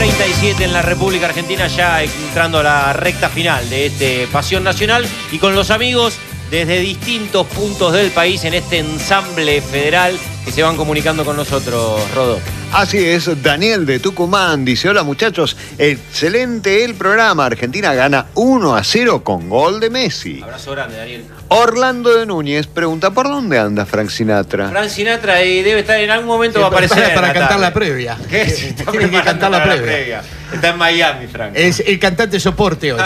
8:37 en la República Argentina, ya entrando a la recta final de este Pasión Nacional y con los amigos desde distintos puntos del país en este ensamble federal que se van comunicando con nosotros, Rodo. Así es, Daniel de Tucumán dice: hola muchachos, excelente el programa. Argentina gana 1-0 con gol de Messi. Abrazo grande, Daniel. Orlando de Núñez pregunta: ¿por dónde anda Frank Sinatra? Frank Sinatra debe estar en algún momento, va a aparecer para cantar la previa. Tiene que cantar la previa. Está en Miami, Frank. Es el cantante soporte hoy.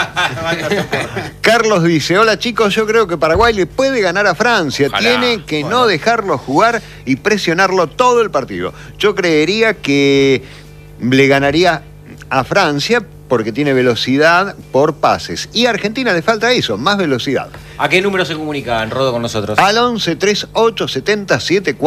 Carlos dice: hola chicos, yo creo que Paraguay le puede ganar a Francia. Ojalá, Tiene que no dejarlo jugar y presionarlo todo el partido. Yo creería que le ganaría a Francia porque tiene velocidad por pases. Y a Argentina le falta eso, más velocidad. ¿A qué número se comunican, Rodo, con nosotros? Al 11 38 70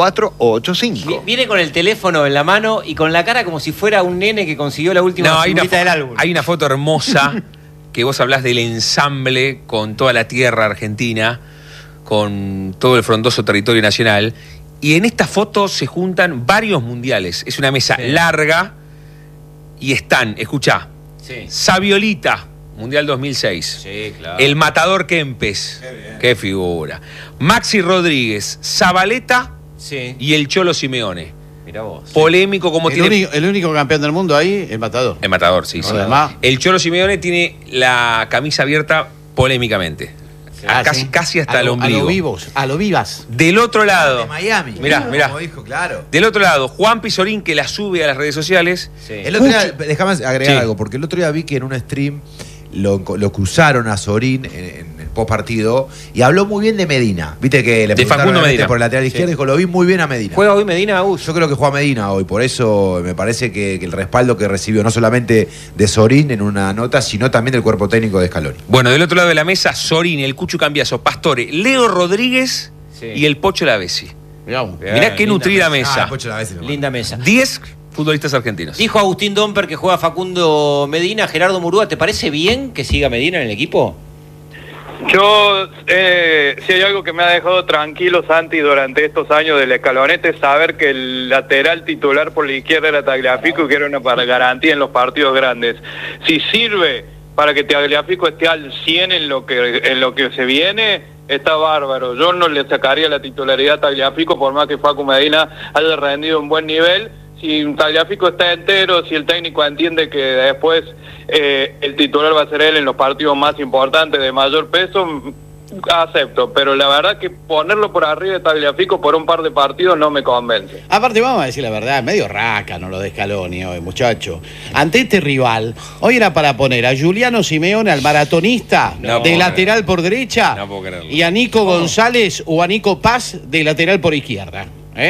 7485. Viene con el teléfono en la mano y con la cara como si fuera un nene que consiguió la última figurita del álbum. Hay una foto hermosa que vos hablás del ensamble con toda la tierra argentina, con todo el frondoso territorio nacional. Y en esta foto se juntan varios mundiales. Es una mesa larga y están, escuchá, Saviolita, Mundial 2006. Sí, claro. El Matador Kempes. Qué figura. Maxi Rodríguez, Zabaleta y el Cholo Simeone. Mirá vos. Polémico como El único campeón del mundo ahí, el Matador. El Matador, sí. El Cholo Simeone tiene la camisa abierta polémicamente. Casi hasta el ombligo. A lo vivas. Del otro lado. De Miami. Mirá. Como dijo, claro. Del otro lado, Juan Pizorín, que la sube a las redes sociales. El otro día, déjame agregar algo, porque el otro día vi que en un stream lo cruzaron a Sorín en el post partido y habló muy bien de Medina. Viste que le Facundo Medina por el lateral izquierdo y dijo: lo vi muy bien a Medina. ¿Juega hoy Medina? Yo creo que juega Medina hoy, por eso me parece que el respaldo que recibió no solamente de Sorín en una nota, sino también del cuerpo técnico de Scaloni. Bueno, del otro lado de la mesa, Sorín, el Cucho Cambiaso, Pastore, Leo Rodríguez y el Pocho Lavesi. Mirá qué nutrida mesa. Linda mesa. 10 futbolistas argentinos. Dijo Agustín Domper que juega Facundo Medina. Gerardo Murúa, ¿te parece bien que siga Medina en el equipo? Yo, si hay algo que me ha dejado tranquilo, Santi, durante estos años del Escalonete, es saber que el lateral titular por la izquierda era Tagliafico y que era una garantía en los partidos grandes. Si sirve para que Tagliafico esté al 100 en lo que se viene, está bárbaro. Yo no le sacaría la titularidad a Tagliafico por más que Facu Medina haya rendido un buen nivel. Si Tagliafico está entero, si el técnico entiende que después el titular va a ser él en los partidos más importantes de mayor peso, acepto, pero la verdad que ponerlo por arriba de Tagliafico por un par de partidos no me convence. Aparte, vamos a decir la verdad, medio rácano lo de Scaloni hoy, muchacho. Ante este rival, hoy era para poner a Juliano Simeone, al maratonista, de lateral por derecha, y a Nico González o a Nico Paz de lateral por izquierda.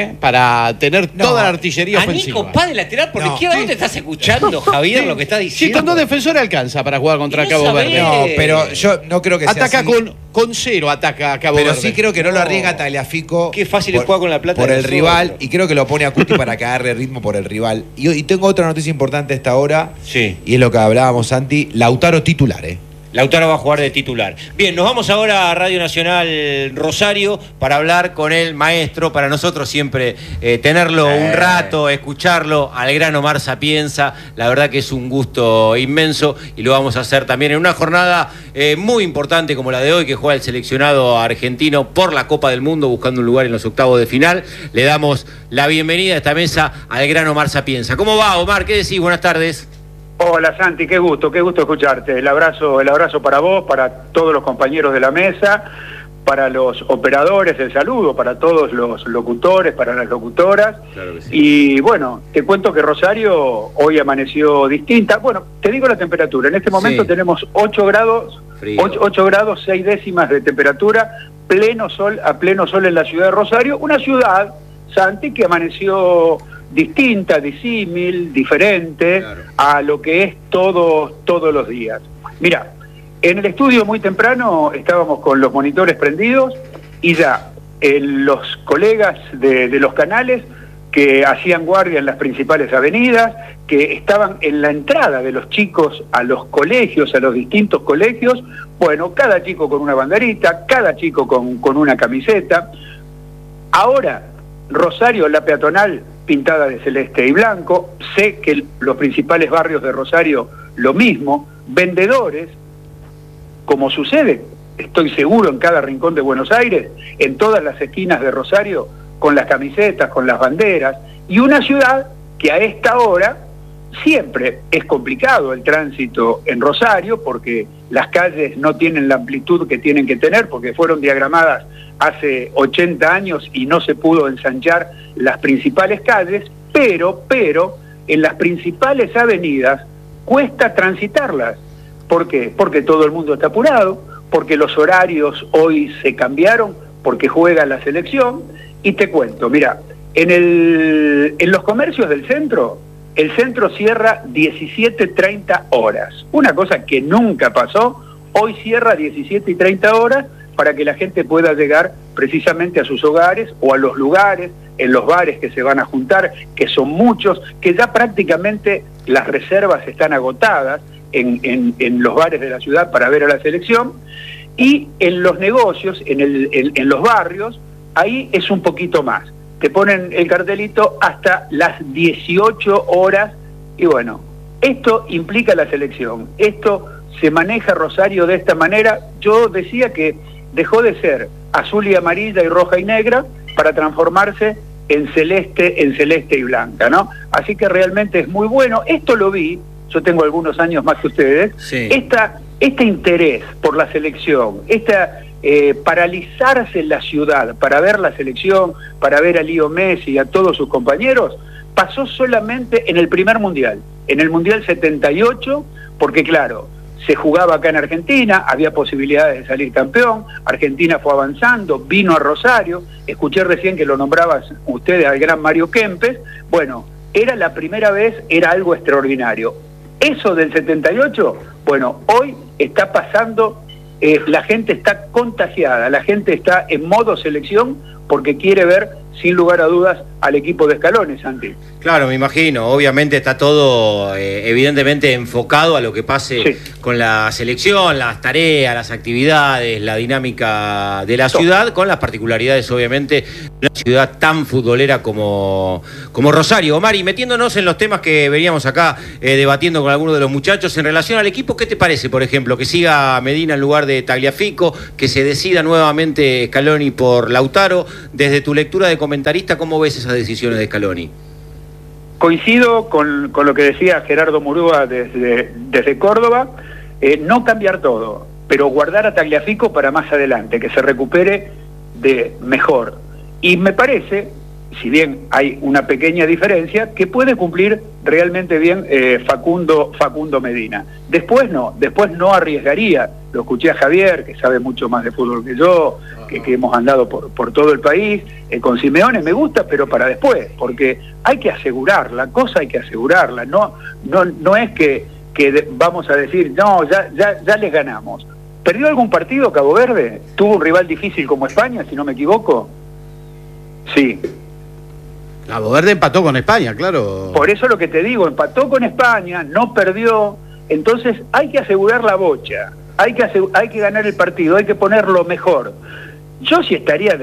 Para tener toda la artillería ofensiva. Nico Paz de lateral por izquierda. ¿Dónde estás escuchando, Javier, lo que está diciendo? Sí, con 2 defensores alcanza para jugar contra Cabo Verde. No, pero yo no creo que sea ataca así. con 0, ataca a Cabo Verde. Pero sí creo que no lo arriesga Tagliafico. Qué fácil es jugar con la plata por el del rival, sol. y creo que lo pone a Cuti para que agarre ritmo por el rival. Y tengo otra noticia importante a esta hora, y es lo que hablábamos, Santi. Lautaro titular, Lautaro va a jugar de titular. Bien, nos vamos ahora a Radio Nacional Rosario para hablar con el maestro. Para nosotros siempre tenerlo un rato, escucharlo al gran Omar Sapienza. La verdad que es un gusto inmenso y lo vamos a hacer también en una jornada muy importante como la de hoy, que juega el seleccionado argentino por la Copa del Mundo buscando un lugar en los octavos de final. Le damos la bienvenida a esta mesa al gran Omar Sapienza. ¿Cómo va, Omar? ¿Qué decís? Buenas tardes. Hola Santi, qué gusto escucharte. El abrazo para vos, para todos los compañeros de la mesa, para los operadores, el saludo para todos los locutores, para las locutoras. Claro que sí. Y bueno, te cuento que Rosario hoy amaneció distinta. Bueno, te digo la temperatura. En este momento tenemos 8 grados, 8 grados 6 décimas de temperatura, a pleno sol en la ciudad de Rosario, una ciudad, Santi, que amaneció distinta, disímil, diferente a lo que es todos los días. Mira, en el estudio muy temprano estábamos con los monitores prendidos y ya los colegas de los canales que hacían guardia en las principales avenidas, que estaban en la entrada de los chicos a los colegios, a los distintos colegios, bueno, cada chico con una banderita, cada chico con una camiseta. Ahora, Rosario, la peatonal, pintada de celeste y blanco. Sé que los principales barrios de Rosario lo mismo, vendedores, como sucede, estoy seguro, en cada rincón de Buenos Aires, en todas las esquinas de Rosario, con las camisetas, con las banderas, y una ciudad que a esta hora siempre es complicado el tránsito en Rosario, porque las calles no tienen la amplitud que tienen que tener, porque fueron diagramadas hace 80 años y no se pudo ensanchar las principales calles, pero en las principales avenidas cuesta transitarlas. ¿Por qué? Porque todo el mundo está apurado, porque los horarios hoy se cambiaron, porque juega la selección. Y te cuento, mira, en los comercios del centro, el centro cierra 17:30 horas. Una cosa que nunca pasó, hoy cierra 17:30 horas para que la gente pueda llegar precisamente a sus hogares o a los lugares, en los bares que se van a juntar, que son muchos, que ya prácticamente las reservas están agotadas en los bares de la ciudad para ver a la selección. Y en los negocios, en los barrios, ahí es un poquito más. Te ponen el cartelito hasta las 18 horas y bueno, esto implica la selección. Esto se maneja Rosario de esta manera. Yo decía que dejó de ser azul y amarilla y roja y negra para transformarse en celeste y blanca, ¿no? Así que realmente es muy bueno. Esto lo vi, yo tengo algunos años más que ustedes, sí. Este interés por la selección, paralizarse en la ciudad para ver la selección, para ver a Leo Messi y a todos sus compañeros, pasó solamente en el primer Mundial, en el Mundial 78, porque claro, se jugaba acá en Argentina, había posibilidades de salir campeón, Argentina fue avanzando, vino a Rosario, escuché recién que lo nombrabas ustedes al gran Mario Kempes, bueno, era la primera vez, era algo extraordinario. Eso del 78, bueno, hoy está pasando, la gente está contagiada, la gente está en modo selección porque quiere ver, sin lugar a dudas, al equipo de Scaloni, Santi. Claro, me imagino. Obviamente está todo evidentemente enfocado a lo que pase con la selección, las tareas, las actividades, la dinámica de la ciudad, con las particularidades, obviamente, de una ciudad tan futbolera como Rosario. Omar, y metiéndonos en los temas que veníamos acá debatiendo con algunos de los muchachos en relación al equipo, ¿qué te parece, por ejemplo, que siga Medina en lugar de Tagliafico, que se decida nuevamente Scaloni por Lautaro? Desde tu lectura de comentarista, ¿cómo ves esas decisiones de Scaloni? Coincido con lo que decía Gerardo Murúa desde Córdoba, no cambiar todo, pero guardar a Tagliafico para más adelante, que se recupere de mejor. Y me parece, si bien hay una pequeña diferencia, que puede cumplir realmente bien Facundo Medina. Después no arriesgaría. Lo escuché a Javier, que sabe mucho más de fútbol que yo, que hemos andado por todo el país. Con Simeone me gusta, pero para después, porque hay que asegurar, la cosa hay que asegurarla. No es que vamos a decir, no, ya les ganamos. ¿Perdió algún partido Cabo Verde? ¿Tuvo un rival difícil como España, si no me equivoco? Sí. Cabo Verde empató con España, claro. Por eso lo que te digo, empató con España, no perdió, entonces hay que asegurar la bocha, hay que ganar el partido, hay que ponerlo mejor. Yo si estaría,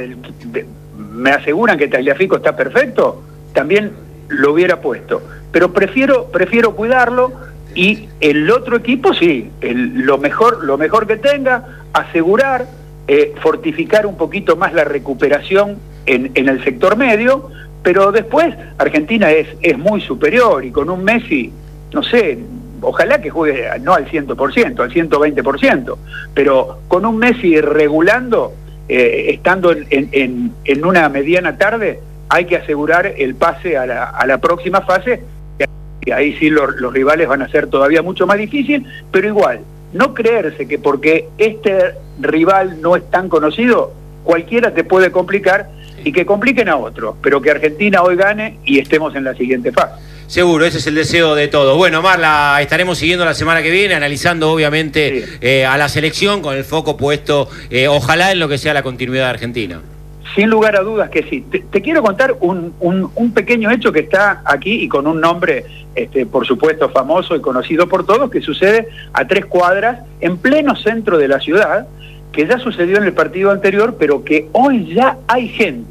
me aseguran que Tagliafico está perfecto, también lo hubiera puesto, pero prefiero cuidarlo y el otro equipo sí, lo mejor que tenga, asegurar, fortificar un poquito más la recuperación en el sector medio. Pero después Argentina es muy superior y con un Messi, no sé, ojalá que juegue no al 100%, al 120%, pero con un Messi regulando, estando en una mediana tarde, hay que asegurar el pase a la próxima fase, y ahí sí los rivales van a ser todavía mucho más difícil, pero igual, no creerse que porque este rival no es tan conocido, cualquiera te puede complicar, y que compliquen a otros, pero que Argentina hoy gane y estemos en la siguiente fase. Seguro, ese es el deseo de todos. Bueno, Omar, la estaremos siguiendo la semana que viene, analizando obviamente a la selección con el foco puesto, ojalá en lo que sea la continuidad de Argentina. Sin lugar a dudas que sí. Te quiero contar un pequeño hecho que está aquí y con un nombre, por supuesto, famoso y conocido por todos, que sucede a 3 cuadras, en pleno centro de la ciudad, que ya sucedió en el partido anterior, pero que hoy ya hay gente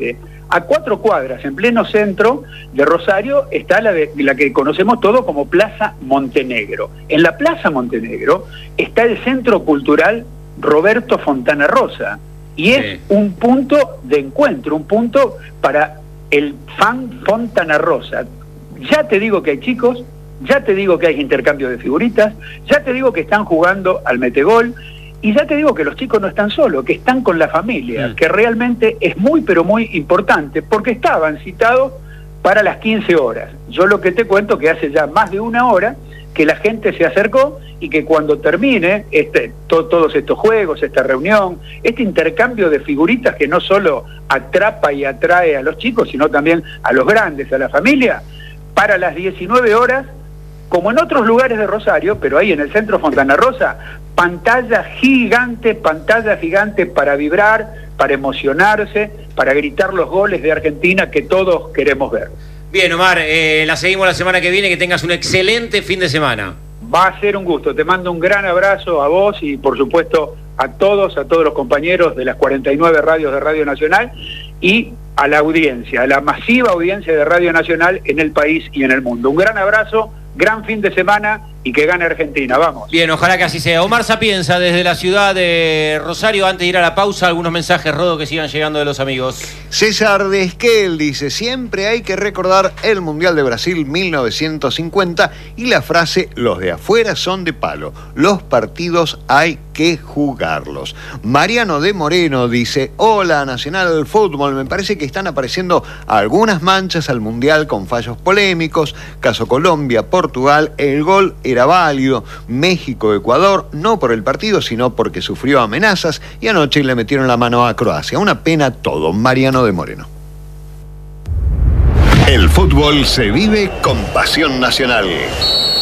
A 4 cuadras, en pleno centro de Rosario, está la que conocemos todos como Plaza Montenegro. En la Plaza Montenegro está el Centro Cultural Roberto Fontana Rosa, y es un punto de encuentro, un punto para el fan Fontana Rosa. Ya te digo que hay chicos, ya te digo que hay intercambio de figuritas, ya te digo que están jugando al metegol, y ya te digo que los chicos no están solos, que están con la familia, que realmente es muy pero muy importante, porque estaban citados para las 15 horas. Yo lo que te cuento que hace ya más de una hora que la gente se acercó, y que cuando termine todos estos juegos, esta reunión, este intercambio de figuritas que no solo atrapa y atrae a los chicos, sino también a los grandes, a la familia, para las 19 horas, como en otros lugares de Rosario, pero ahí en el centro Fontana Rosa, pantalla gigante para vibrar, para emocionarse, para gritar los goles de Argentina que todos queremos ver. Bien, Omar, la seguimos la semana que viene, que tengas un excelente fin de semana. Va a ser un gusto, te mando un gran abrazo a vos y por supuesto a todos los compañeros de las 49 radios de Radio Nacional y a la audiencia, a la masiva audiencia de Radio Nacional en el país y en el mundo. Un gran abrazo, gran fin de semana y que gane Argentina, vamos. Bien, ojalá que así sea. Omar Sapienza, desde la ciudad de Rosario. Antes de ir a la pausa, algunos mensajes, Rodo, que sigan llegando de los amigos. César de Esquel dice: siempre hay que recordar el Mundial de Brasil 1950 y la frase: los de afuera son de palo, los partidos hay que jugarlos. Mariano de Moreno dice: hola Nacional del Fútbol, me parece que están apareciendo algunas manchas al Mundial con fallos polémicos, caso Colombia, Portugal, el gol era válido, México, Ecuador, no por el partido, sino porque sufrió amenazas, y anoche le metieron la mano a Croacia. Una pena todo. Mariano de Moreno. El fútbol se vive con pasión nacional.